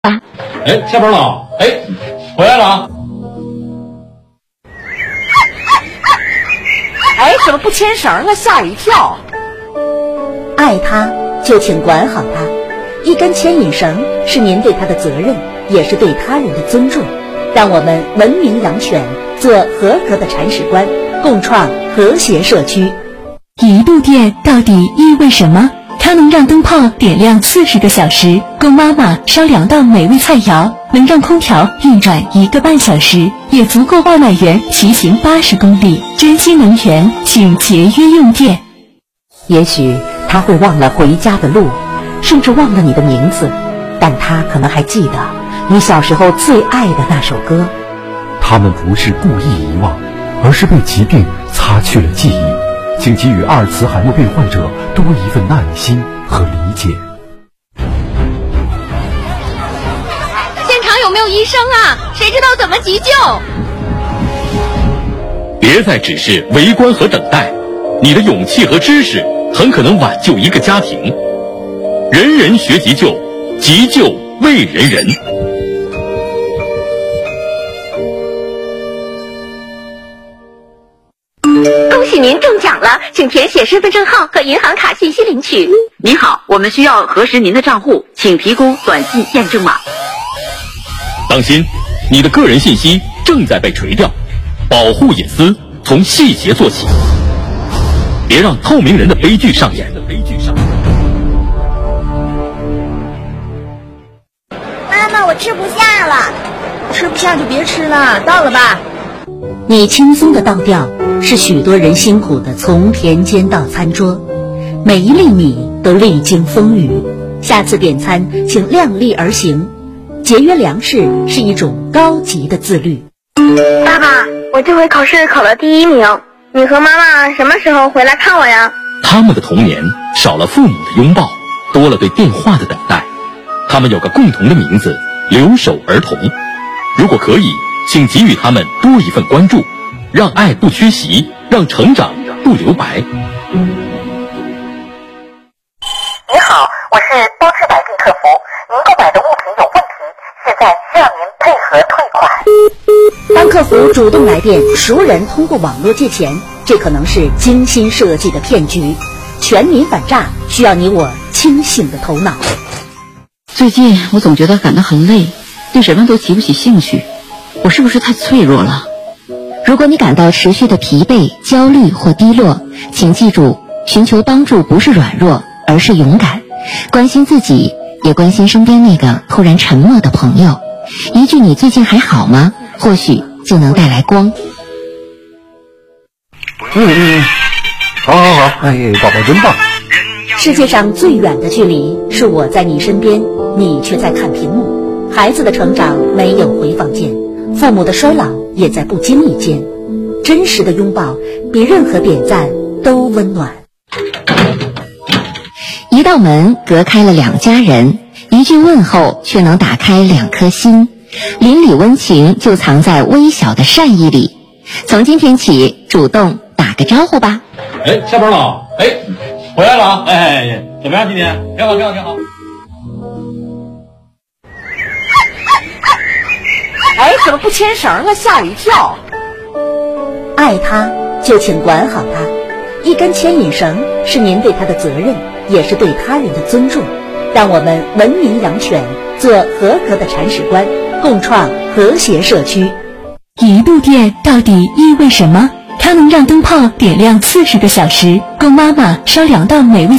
哎，下班了，哎，回来了啊！ 哎，怎么不牵绳了？吓我一跳。 爱他就请管好他，一根牵引绳是您对他的责任，也是对他人的尊重。让我们文明养犬，做合格的铲屎官，共创和谐社区。 一度电到底意味什么？它能让灯泡点亮40个小时，供妈妈烧2道美味菜肴，能让空调运转1个半小时，也足够外卖员骑行80公里。珍惜能源，请节约用电。 也许他会忘了回家的路，甚至忘了你的名字，但他可能还记得你小时候最爱的那首歌。 他们不是故意遗忘，而是被疾病擦去了记忆。请给予阿尔茨海默病患者多一份耐心和理解。 现场有没有医生啊？谁知道怎么急救？ 别再只是围观和等待，你的勇气和知识很可能挽救一个家庭。人人学急救，急救为人人。 恭喜您中奖了，请填写身份证号和银行卡信息领取。 您好，我们需要核实您的账户，请提供短信验证码。 当心，你的个人信息正在被垂钓，保护隐私从细节做起，别让透明人的悲剧上演。 妈妈，我吃不下了。 吃不下就别吃了，倒了吧。 你轻松的倒掉，是许多人辛苦的从田间到餐桌，每一粒米都历经风雨。下次点餐请量力而行，节约粮食是一种高级的自律。 爸爸，我这回考试考了第1名，你和妈妈什么时候回来看我呀？ 他们的童年少了父母的拥抱，多了对电话的等待。他们有个共同的名字，留守儿童。如果可以，请给予他们多一份关注，让爱不缺席，让成长不留白。 你好，我是多次百病客服，您购买的物品有问题，现在需要您配合退款。 当客服主动来电，熟人通过网络借钱，这可能是精心设计的骗局。全民反诈需要你我清醒的头脑。 最近我总觉得感到很累，对什么都提不起兴趣，我是不是太脆弱了？ 如果你感到持续的疲惫、焦虑或低落，请记住，寻求帮助不是软弱，而是勇敢。关心自己，也关心身边那个突然沉默的朋友。一句你最近还好吗？或许就能带来光。 好，哎，宝宝真棒。 世界上最远的距离是我在你身边，你却在看屏幕。孩子的成长没有回放键，父母的衰老也在不经意间。真实的拥抱比任何点赞都温暖。 一道门隔开了2家人，一句问候却能打开2颗心。邻里温情就藏在微小的善意里。从今天起，主动打个招呼吧。 哎，下班了，哎，回来了啊！哎，怎么样？今天挺好。 哎，怎么不牵绳了？吓我一跳。 爱他就请管好他，一根牵引绳是您对他的责任，也是对他人的尊重。让我们文明养犬，做合格的铲屎官，共创和谐社区。 一度电到底意味什么？它能让灯泡点亮40个小时，供妈妈烧2道美味